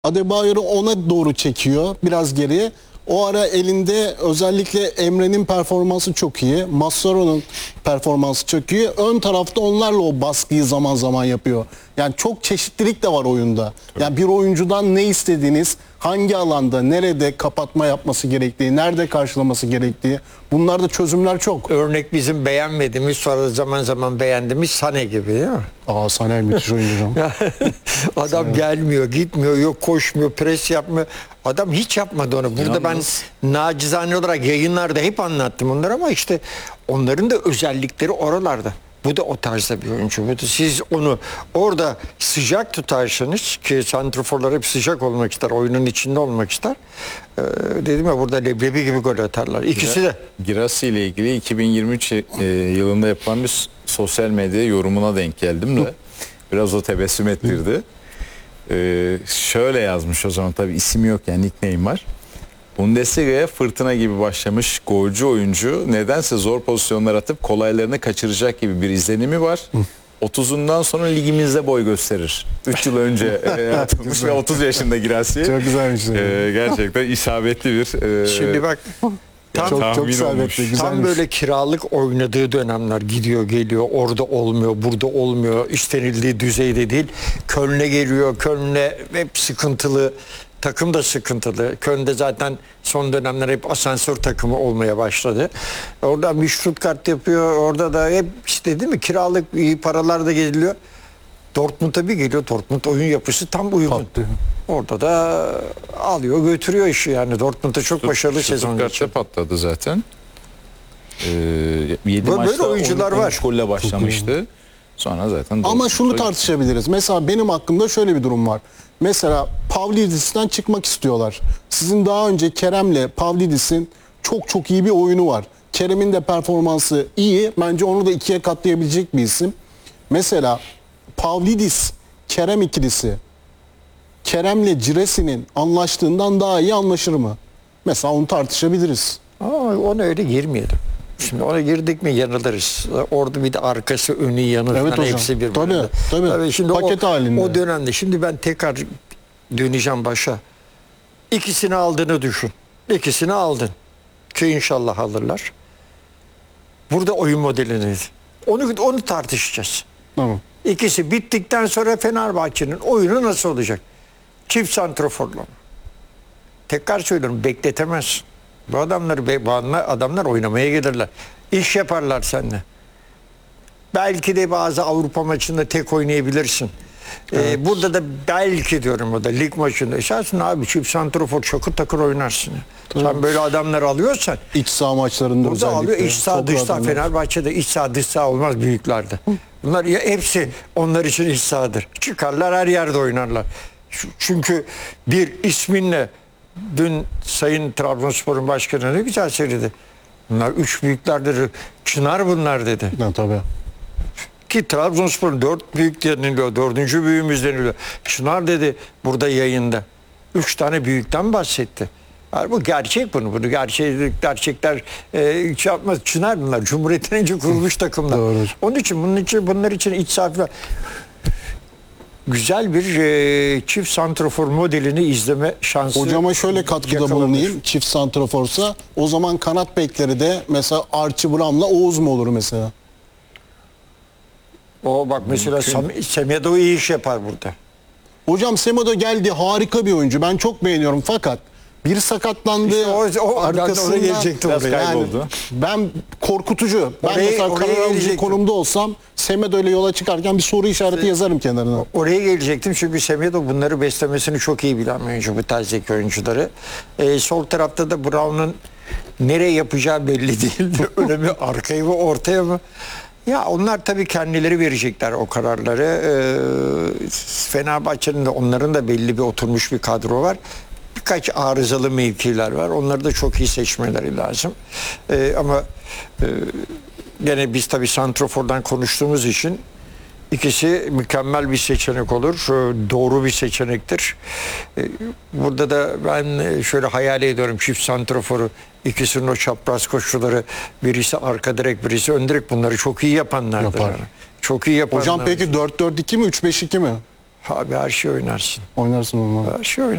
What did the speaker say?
Adebayor'u ona doğru çekiyor biraz geriye. O ara elinde özellikle Emre'nin performansı çok iyi. Massaro'nun performansı çok iyi. Ön tarafta onlarla o baskıyı zaman zaman yapıyor. Yani çok çeşitlilik de var oyunda. Yani bir oyuncudan ne istediğiniz, hangi alanda, nerede kapatma yapması gerektiği, nerede karşılaması gerektiği, bunlarda çözümler çok. Örnek bizim beğenmediğimiz, sonra zaman zaman beğendiğimiz Sané gibi değil mi? Sané müthiş oyuncu. Adam gelmiyor, gitmiyor, yok koşmuyor, pres yapmıyor. Adam hiç yapmadı onu. Burada Yalnız... ben nacizane olarak yayınlarda hep anlattım onları ama işte onların da özellikleri oralarda. Bu da o tarzda bir oyuncu. Siz onu orada sıcak tutarsanız, ki santrforlar hep sıcak olmak ister, oyunun içinde olmak ister. Dedim ya, burada leblebi gibi gol atarlar. İkisi de. Girassi ile ilgili 2023 yılında yapılan bir sosyal medya yorumuna denk geldim de biraz o tebessüm ettirdi. Şöyle yazmış, o zaman tabii isim yok yani, nickname var. Bundesliga'ya fırtına gibi başlamış golcü oyuncu nedense zor pozisyonlar atıp kolaylarını kaçıracak gibi bir izlenimi var. 30'undan sonra ligimizde boy gösterir. 3 yıl önce atılmış ve 30 yaşında Girassi. Çok güzelmiş. Gerçekten isabetli bir Şimdi bak, çok isabetli, tam böyle kiralık oynadığı dönemler, gidiyor geliyor, orada olmuyor, burada olmuyor, istenildiği düzeyde değil. Köln'e geliyor, Köln'e hep sıkıntılı, takım da sıkıntılı. Köln'de zaten son dönemler hep asansör takımı olmaya başladı. Orada bir Stuttgart yapıyor, orada da hep işte değil mi, kiralık iyi paralar da geliyor. Dortmund'a bir geliyor, Dortmund oyun yapısı tam uygun. Pattı. Orada da alıyor götürüyor işi yani. Dortmund'da çok başarılı sezon geçirdi. Stuttgart'ta patladı zaten. 7 Böyle maçta oyuncular var. golle başlamıştı. Sonra zaten ama şunu tartışabiliriz. Mesela benim hakkımda şöyle bir durum var. Mesela Pavlidis'ten çıkmak istiyorlar. Sizin daha önce Kerem'le Pavlidis'in çok iyi bir oyunu var. Kerem'in de performansı iyi. Bence onu da ikiye katlayabilecek bir isim. Mesela Pavlidis, Kerem ikilisi Kerem'le Giressi'nin anlaştığından daha iyi anlaşır mı? Mesela onu tartışabiliriz. Ona öyle girmeyelim. Şimdi ona girdik mi yanılırız. Orada bir de arkası, önü, yanı evet falan hocam. hepsi birbirine. Tabii. Şimdi paket halinde. O dönemde. Şimdi ben tekrar döneceğim başa. İkisini aldığını düşün. İkisini aldın. Ki inşallah alırlar. Burada oyun modelini. Onu tartışacağız. Tamam. İkisi bittikten sonra Fenerbahçe'nin oyunu nasıl olacak? Çift santraforla mı? Tekrar söylüyorum, bekletemezsin. Bu adamlar oynamaya gelirler. İş yaparlar seninle. Belki de bazı Avrupa maçında tek oynayabilirsin. Evet. Burada da belki diyorum, o da lig maçında. Esasen abi çift santrafor çakır takır oynarsın. Sen böyle adamları alıyorsan. İç saha maçlarında burada özellikle. Alıyor, iç saha dış saha. Fenerbahçe'de iç saha dış saha olmaz büyüklerde. Bunlar ya, hepsi onlar için iç sahadır. Çıkarlar, her yerde oynarlar. Çünkü bir isminle, dün Sayın Trabzonspor'un başkanı ne güzel söyledi. Bunlar üç büyüklerdir. Çınar bunlar dedi. Tabii. Ki Trabzonspor'un 4 büyük deniliyor. 4. büyüğümüz deniliyor. Çınar dedi burada yayında. 3 tane büyükten bahsetti. Yani bu gerçek bunu. Bunu gerçekler hiç yapmaz. Çınar bunlar. Cumhuriyet'in önce kurulmuş takımlar. Doğru. Onun için bunlar için iç saha güzel bir çift santrafor modelini izleme şansı. Hocama şöyle katkıda bulunayım. Çift santraforsa o zaman kanat bekleri de mesela Archie Brown'la Oğuz mu olur mesela? O bak mesela Semedo iyi iş yapar burada. Hocam Semedo geldi, harika bir oyuncu. Ben çok beğeniyorum fakat bir sakatlandı. İşte arkasında gelecekti biraz oraya. kayboldu. Ben korkutucu. Ben mesela karar alıcı konumda olsam Semedo ile yola çıkarken bir soru işareti yazarım kenarına. Oraya gelecektim çünkü Semedo bunları beslemesini çok iyi bilen bir oyuncu, bu tarzdaki oyuncuları. Sol tarafta da Brown'un nereye yapacağı belli değil. Öyle mi, arkaya mı, ortaya mı? Ya onlar tabii kendileri verecekler o kararları. Fenerbahçe'nin de, onların da belli bir oturmuş bir kadro var. Birkaç arızalı mevkiler var. Onları da çok iyi seçmeleri lazım. Ama gene biz tabii santrafordan konuştuğumuz için ikisi mükemmel bir seçenek olur. Doğru bir seçenektir. Burada da ben şöyle hayal ediyorum çift santraforu. İkisinin o çapraz koşuları, birisi arka direk, birisi ön direk, bunları çok iyi yapanlardır. Yapar. Çok iyi yapanlar. Hocam peki 4-4-2 mi 3-5-2 mi? Abi her şey oynarsın. Oynarsın onu. Her şey oynarsın.